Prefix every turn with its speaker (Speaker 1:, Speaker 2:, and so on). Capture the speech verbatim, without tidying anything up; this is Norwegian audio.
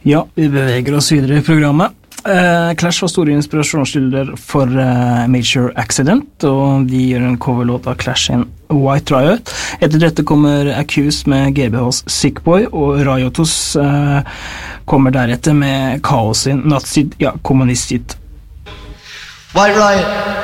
Speaker 1: Ja, vi beveger oss videre i programmet. Uh, Clash var store inspirasjonskilder for uh, Major Accident, og de gjør en coverlåt av Clash in White Riot. Etter dette kommer Accused med G B H's Sick Boy, og Riotos uh, kommer deretter med Kaos sin Nazi, ja, kommunist hit.
Speaker 2: White Riot.